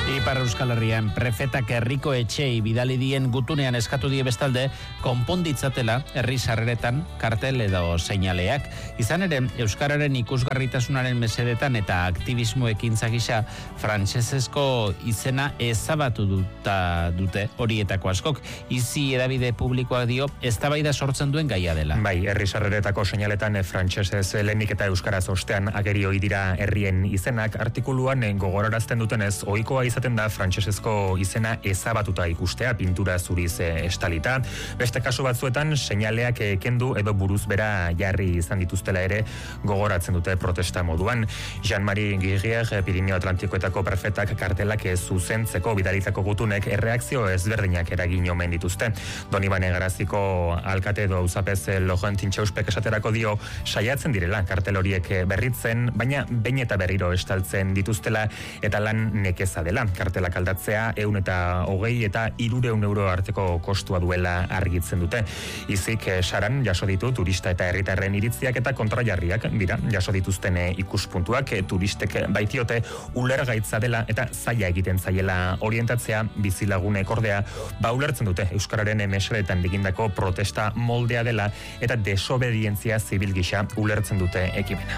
Ipar Euskal Herrian prefetak herriko etxei bidali dien gutunean eskatu die bestalde konponditzatela herri sarreretan kartel edo seinaleak. Izan ere, euskararen ikusgarritasunaren mesedetan eta aktivismo ekintza gisa frantsesezko izena ezabatu dute horietako askok. Izi hedabide publikoak dio eztabaida sortzen duen gaia dela. Bai, herri sarreretako seinaletan frantsesez lehenik eta euskaraz ostean ageri ohi dira herrien izenak. Artikuluan gogorarazten dutenez ohikoa izaten da frantsesezko izena ezabatuta ikustea, pintura zuriz estalita. Beste kasu batzuetan seinaleak kendu edo buruz bera jarri izan dituztela ere gogoratzen dute protesta moduan. Jean-Marie Guirrier, Pirineo Atlantikoetako prefetak kartelak zuzentzeko bidalitako gutunek erreakzio ezberdinak eragin omen dituzte. Donibane Garaziko alkate edo auzapez Lojoen Tintxauspek esaterako dio saiatzen direla kartel horiek berritzen, baina behin eta berriro estaltzen dituztela eta lan nekeza dela. Kartelak aldatzea 120 eta 300 euro arteko kostua duela argitzen dute. Izik saran jaso ditu turista eta herritarren iritziak eta kontrajarriak dira jaso dituzten ikuspuntuak. Turistek baitiote ulergaitza dela eta zaila egiten zaiela orientatzea, bizilagunek ordea ulertzen dute euskararen mesedetan egindako protesta moldea dela eta desobedientzia zibil gisa ulertzen dute ekimena.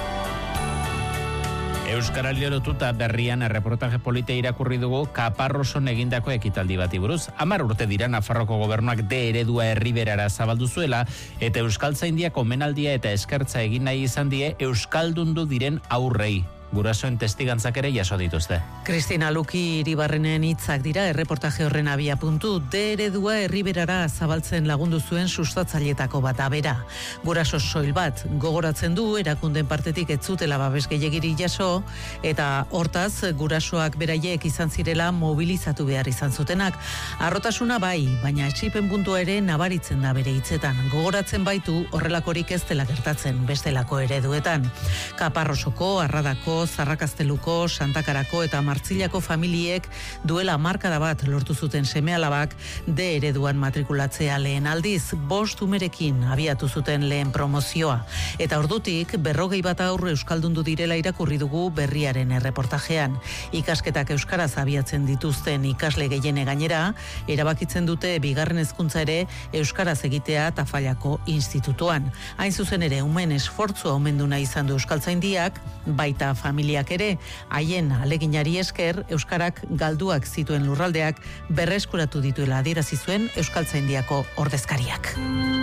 Euskarari lotuta berrian erreportaje polite irakurri dugu Kaparroson egindako ekitaldi bati buruz. 10 urte dira Nafarroko gobernuak D eredua herriberara zabaldu zuela eta Euskaltzaindiak omenaldia eta eskertza egin nahi izan die euskaldundu diren aurrei. Gurasoen testigantzak ere jaso dituzte. Kristina Luki Iribarrenen hitzak dira erreportaje horren abiapuntu. D eredua herriberara zabaltzen lagundu zuen sustatzailetako bat bera. Guraso soil bat gogoratzen du erakunden partetik ez zutela babes gehiegiri jaso eta hortaz gurasoak beraiek izan zirela mobilizatu behar izan zutenak. Arrotasuna bai, baina etsipen puntua ere nabaritzen da bere hitzetan. Gogoratzen baitu horrelakorik ez dela gertatzen bestelako ereduetan. Kaparrosoko, Arradako, Zarrakasteluko, Santakarako eta Martzilako familiek duela markada bat lortu zuten seme-alabak D ereduan matrikulatzea lehen aldiz, 5 umerekin abiatu zuten lehen promozioa. Eta ordutik 40 bat aurre euskaldundu direla irakurri dugu berriaren erreportajean. Ikasketak euskaraz abiatzen dituzten ikasle gehiene gainera, erabakitzen dute bigarren hezkuntza ere euskaraz egitea Tafallako institutuan. Hain zuzen ere, umen esfortzua omendu nahi izan du Euskaltzaindiak, baita familiak ere, haien aleginari esker euskarak galduak zituen lurraldeak berreskuratu dituela adierazi zuen Euskaltzaindiako ordezkariak.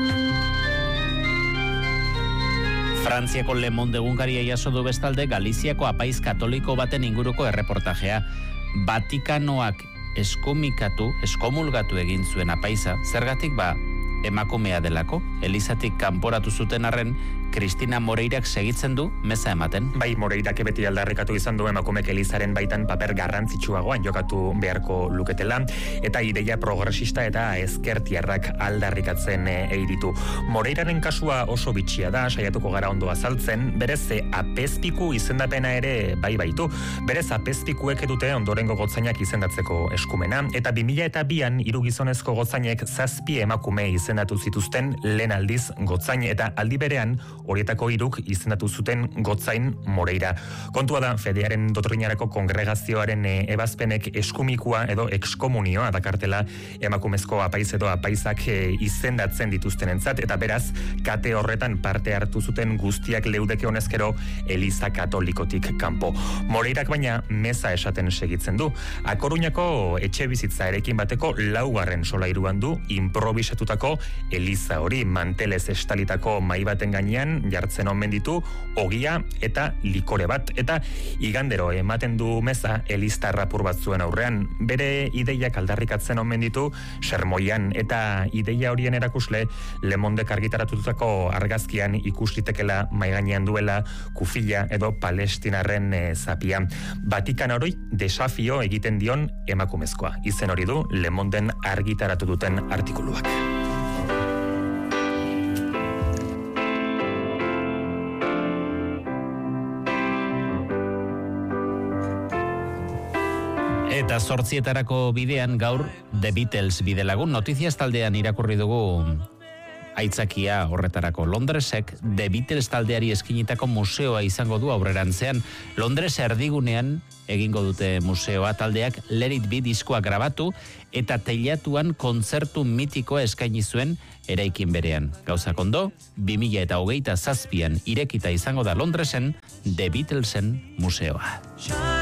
Frantziako Le Monde egunkaria jaso du bestalde Galiziako apaiz katoliko baten inguruko erreportajea. Vatikanoak eskomulgatu egin zuen apaiza, zergatik emakumea delako, Elizatik kanporatu zuten arren, Kristina Moreirak segitzen du meza ematen. Bai, Moreirak beti aldarrikatu izan du emakumek Elizaren baitan paper garrantzitsuagoan jokatu beharko luketela, eta ideia progresista eta ezkertiarrak aldarrikatzen eiritu. Moreiraren kasua oso bitxia da, saiatuko gara ondo azaltzen, berez apezpiku izendapena ere baitu. Berez apezpikuek dute ondorengo gotzainak izendatzeko eskumena, eta 2002an 3 gizonezko gotzainek 7 emakume izendatu zituzten lehen aldiz gotzain, eta aldi berean horietako 3 izendatu zuten gotzain Moreira. Kontua da, fedearen doktrinarako kongregazioaren ebazpenek eskumikua edo exkomunioa dakartela emakumezko apaiz edo apaizak izendatzen dituztenentzat, eta beraz, kate horretan parte hartu zuten guztiak leudeke honezkero Eliza Katolikotik kanpo. Moreirak baina meza esaten segitzen du. A Coruñako etxe bizitza erekin bateko 4. solairuan du improvisatutako Eliza hori, mantelez estalitako mai baten gainean jartzen omen ditu ogia eta likore bat, eta igandero ematen du meza eliztarra apur bat zuen aurrean. Bere ideiak aldarrikatzen omen ditu sermoian, eta ideia horien erakusle Le Mondek argitaratutako argazkian ikuslitekela mai gainean duela kufila edo palestinarren zapia. Vatikan hori desafio egiten dion emakumezkoa. Izen hori du Le Monden argitaratu duten artikuluak. Eta 8etarako bidean gaur The Beatles bidelagun. Notiziaz taldean irakurri dugu Aitzakia horretarako Londresek The Beatles taldeari eskinitako museoa izango du aurrerantzean. Londres erdigunean egingo dute museoa, taldeak Let It Be diskoa grabatu eta teilatuan kontzertu mitikoa eskaini zuen eraikin berean. Gauzak ondo, 2027an irekita izango da Londresen The Beatlesen museoa.